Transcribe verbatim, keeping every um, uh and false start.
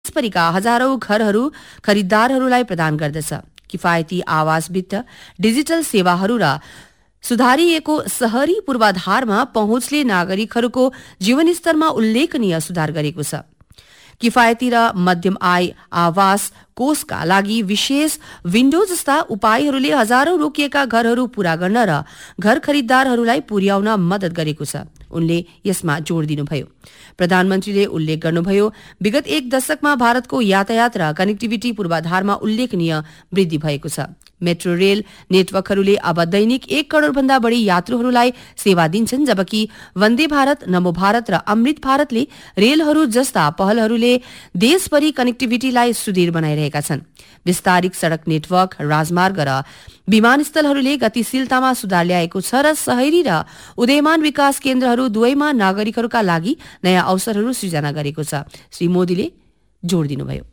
देशभरिका हजारौं घरहरू खरिददारहरूलाई प्रदान गर्दछ। किफायती आवास वित्त, डिजिटल सेवाहरू र सुधारिएको शहरी पूर्वाधारमा पहुँचले नागरिकहरूको जीवनस्तरमा उल्लेखनीय सुधार गरेको छ। किफायती र मध्यम आय आवास कोषका लागि विशेष विन्डो जस्ता उपायहरूले हजारौं रोकिएका घरहरू पूरा गर्न र घर खरिददारहरूलाई पुर्याउन मद्दत गरेको छ। उनले यसमा जोड़ दिनुभयो। प्रधानमन्त्रीले उल्लेख गर्नुभयो, विगत एक दशकमा भारतको यातायात र कनेक्टिभिटी पूर्वाधारमा उल्लेखनीय वृद्धि भएको छ। मेट्रो रेल नेटवर्कहरूले अब दैनिक एक करोड़ भन्दा बढ़ी यात्रुहरूलाई सेवा दिन्छन्, जबकि वन्दे भारत, नमो भारत र अमृत भारतले रेलहरू जस्ता पहलहरूले देशभरि कनेक्टिभिटीलाई सुदृढ बनाइरहेका छन्। विस्तारित सड़क नेटवर्क, राजमार्ग र विमानस्थलहरूले गतिशीलतामा सुधार ल्याएको छ र शहरी र उदयमान विकास केन्द्रहरू दुवैमा नागरिकहरूका लागि नयाँ अवसरहरू सृजना गरेको छ। श्री मोदीले जोड़ दिनुभयो।